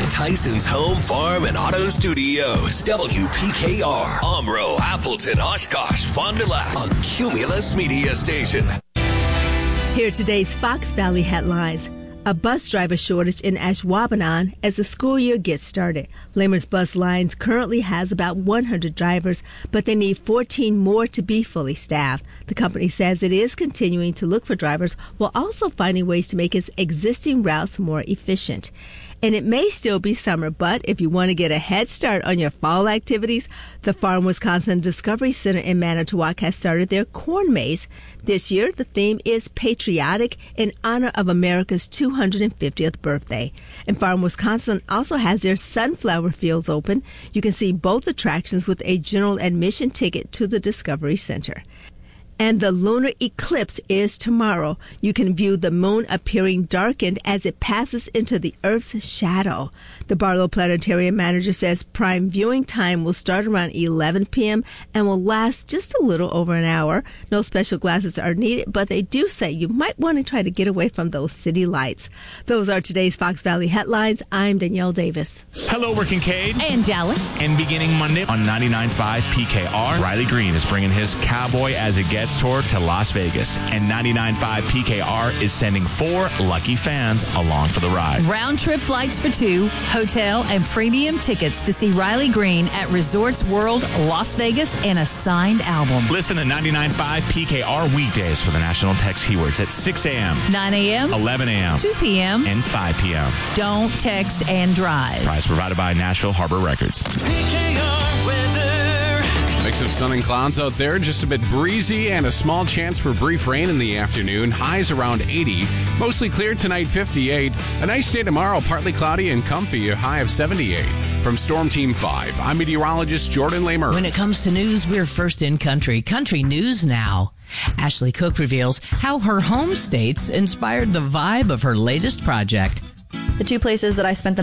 Tyson's Home, Farm, and Auto Studios. WPKR, Omro, Appleton, Oshkosh, Fond du Lac, a Cumulus Media Station. Here are today's Fox Valley headlines. A bus driver shortage in Ashwaubenon as the school year gets started. Lamers Bus Lines currently has about 100 drivers, but they need 14 more to be fully staffed. The company says it is continuing to look for drivers while also finding ways to make its existing routes more efficient. And it may still be summer, but if you want to get a head start on your fall activities, the Farm Wisconsin Discovery Center in Manitowoc has started their corn maze. This year, the theme is patriotic in honor of America's 250th birthday. And Farm Wisconsin also has their sunflower fields open. You can see both attractions with a general admission ticket to the Discovery Center. And the lunar eclipse is tomorrow. You can view the moon appearing darkened as it passes into the Earth's shadow. The Barlow Planetarium manager says prime viewing time will start around 11 p.m. and will last just a little over an hour. No special glasses are needed, but they do say you might want to try to get away from those city lights. Those are today's Fox Valley headlines. I'm Danielle Davis. Hello, we're Kincaid. And Dallas. And beginning Monday on 99.5 PKR, Riley Green is bringing his Cowboy as It Gets tour to Las Vegas. And 99.5 PKR is sending 4 lucky fans along for the ride. Round trip flights for 2, hotel and premium tickets to see Riley Green at Resorts World Las Vegas and a signed album. Listen to 99.5 PKR weekdays for the national text keywords at 6 a.m., 9 a.m., 11 a.m., 2 p.m., and 5 p.m. Don't text and drive. Prize provided by Nashville Harbor Records. PKR weather. Mix of sun and clouds out there, just a bit breezy and a small chance for brief rain in the afternoon. Highs around 80. Mostly clear tonight, 58. A nice day tomorrow, partly cloudy and comfy, a high of 78. From Storm Team 5, I'm meteorologist Jordan Lamer. When it comes to news, we're first in country. Country News Now. Ashley Cook reveals how her home states inspired the vibe of her latest project. The 2 places that I spent the